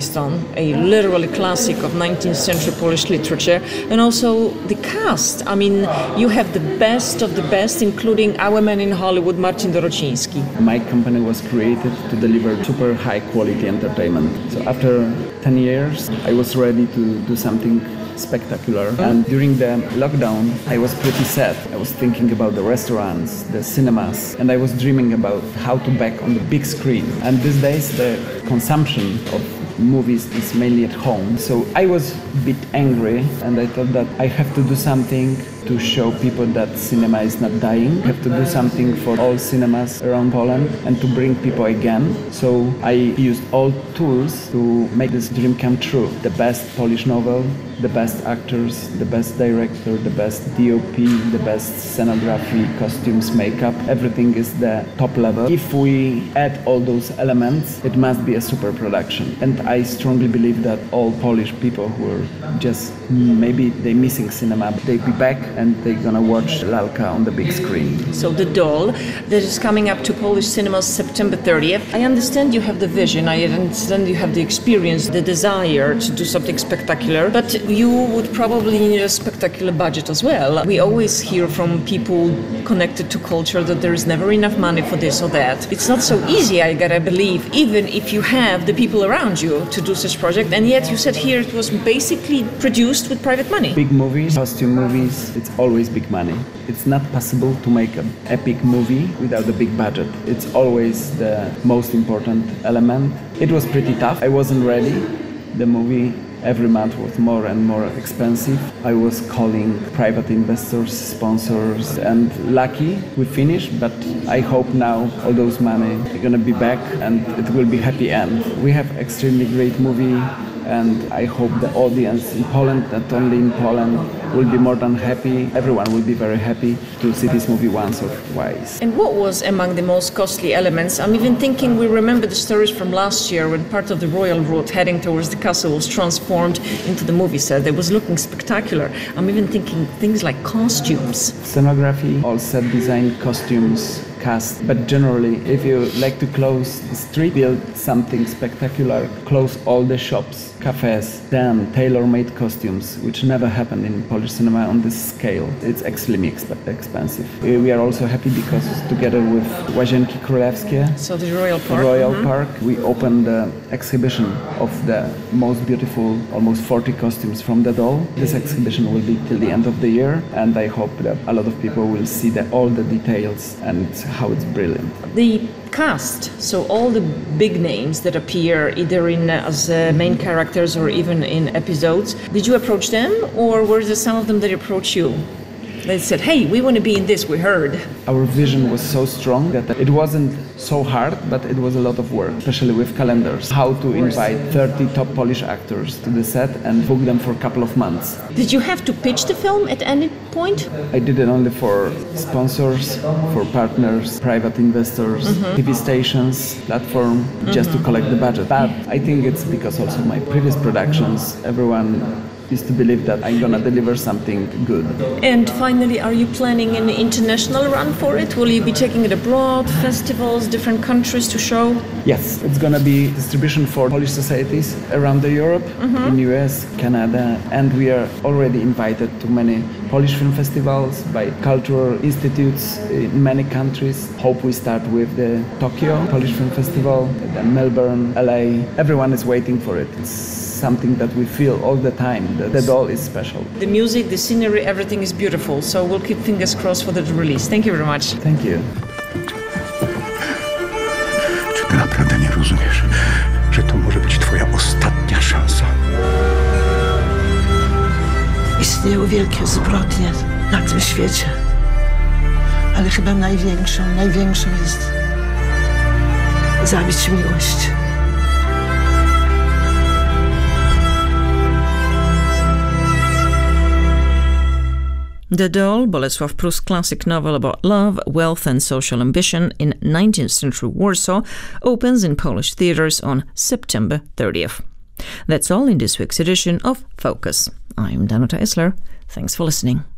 Tristan, a literally classic of 19th century Polish literature, and also the cast. I mean, you have the best of the best, including our man in Hollywood, Marcin Dorociński. My company was created to deliver super high quality entertainment. So after 10 years, I was ready to do something spectacular. And during the lockdown, I was pretty sad. I was thinking about the restaurants, the cinemas, and I was dreaming about how to back on the big screen. And these days, the consumption of movies is mainly at home. So I was a bit angry, and I thought that I have to do something to show people that cinema is not dying. I have to do something for all cinemas around Poland and to bring people again. So I used all tools to make this dream come true. The best Polish novel, the best actors, the best director, the best DOP, the best scenography, costumes, makeup. Everything is the top level. If we add all those elements, it must be a super production. And I strongly believe that all Polish people who are just maybe they're missing cinema, they'll be back and they're gonna watch Lalka on the big screen. So The Doll, that is coming up to Polish cinemas September 30th. I understand you have the vision, I understand you have the experience, the desire to do something spectacular, but you would probably need a spectacular budget as well. We always hear from people connected to culture that there is never enough money for this or that. It's not so easy, I gotta believe, even if you have the people around you to do such project, and yet you said here it was basically produced with private money. Big movies, costume movies, it's always big money. It's not possible to make an epic movie without a big budget. It's always the most important element. It was pretty tough. I wasn't ready. The movie every month was more and more expensive. I was calling private investors, sponsors, and lucky we finished, but I hope now all those money are gonna be back and it will be happy end. We have extremely great movie, and I hope the audience in Poland, not only in Poland, will be more than happy. Everyone will be very happy to see this movie once or twice. And what was among the most costly elements? I'm even thinking we remember the stories from last year when part of the royal road heading towards the castle was transformed into the movie set. It was looking spectacular. I'm even thinking things like costumes. Scenography, all set design, costumes, cast. But generally, if you like to close the street, build something spectacular, close all the shops, cafes, then tailor-made costumes, which never happened in Polish cinema on this scale. It's extremely expensive. We are also happy because together with Łazienki Królewskie, so the Royal Park, Park, we opened the exhibition of the most beautiful, almost 40 costumes from The Doll. This exhibition will be till the end of the year, and I hope that a lot of people will see all the details and how it's brilliant. The cast, so all the big names that appear either in as main characters or even in episodes, did you approach them, or were there some of them that approached you? They said, hey, we want to be in this, we heard. Our vision was so strong that it wasn't so hard, but it was a lot of work, especially with calendars. How to invite 30 top Polish actors to the set and book them for a couple of months. Did you have to pitch the film at any point? I did it only for sponsors, for partners, private investors, TV stations, platform, just to collect the budget. But I think it's because also my previous productions, everyone is to believe that I'm gonna deliver something good. And finally, are you planning an international run for it? Will you be taking it abroad, festivals, different countries to show? Yes, it's gonna be distribution for Polish societies around Europe, in US, Canada, and we are already invited to many Polish film festivals by cultural institutes in many countries. Hope we start with the Tokyo Polish Film Festival, then Melbourne, LA. Everyone is waiting for it. It's something that we feel all the time. The Doll is special. The music, the scenery, everything is beautiful. So we'll keep fingers crossed for the release. Thank you very much. Thank you. Czy ty naprawdę nie rozumiesz, że to może być twoja ostatnia szansa? Istnieją wielkie zbrodnie na tym świecie, ale chyba największą jest zabić miłość. The Doll, Bolesław Prus' classic novel about love, wealth and social ambition in 19th century Warsaw, opens in Polish theaters on September 30th. That's all in this week's edition of Focus. I'm Danuta Isler. Thanks for listening.